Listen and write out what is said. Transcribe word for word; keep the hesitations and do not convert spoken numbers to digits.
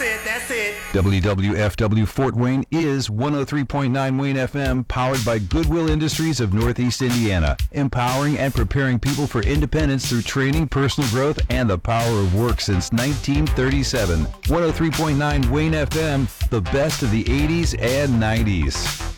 it, that's it. W W F W Fort Wayne is one oh three point nine Wayne F M, powered by Goodwill Industries of Northeast Indiana, empowering and preparing people for independence through training, personal growth, and the power of work since nineteen thirty-seven. one oh three point nine Wayne F M, the best of the eighties and nineties.